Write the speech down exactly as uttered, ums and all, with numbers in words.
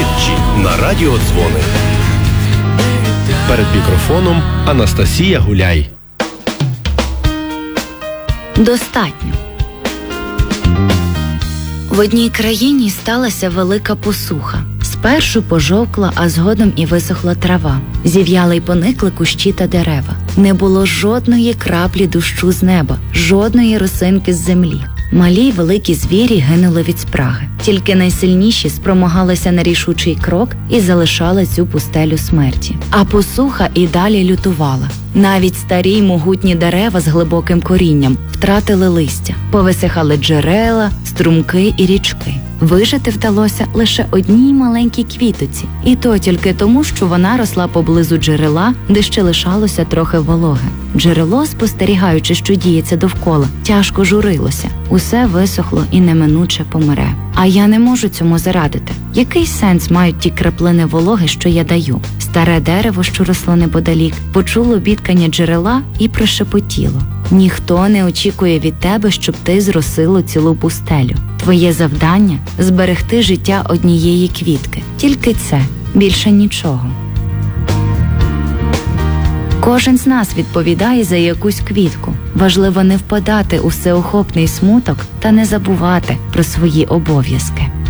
Притчі на радіодзвони. Перед мікрофоном Анастасія Гуляй. Достатньо. В одній країні сталася велика посуха. Спершу пожовкла, а згодом і висохла трава. Зів'яли й поникли кущі та дерева. Не було жодної краплі дощу з неба, жодної росинки з землі. Малі й великі звірі гинули від спраги. Тільки найсильніші спромагалися на рішучий крок і залишали цю пустелю смерті. А посуха і далі лютувала. Навіть старі й могутні дерева з глибоким корінням втратили листя. Повисихали джерела, струмки і річки. Вижити вдалося лише одній маленькій квітоці. І то тільки тому, що вона росла поблизу джерела, де ще лишалося трохи вологи. Джерело, спостерігаючи, що діється довкола, тяжко журилося. Усе висохло і неминуче помре. А я не можу цьому зарадити. Який сенс мають ті краплини вологи, що я даю? Старе дерево, що росло неподалік, почуло бідкання джерела і прошепотіло: ніхто не очікує від тебе, щоб ти зросило цілу пустелю. Твоє завдання – зберегти життя однієї квітки. Тільки це, більше нічого. Кожен з нас відповідає за якусь квітку. Важливо не впадати у всеохопний смуток та не забувати про свої обов'язки.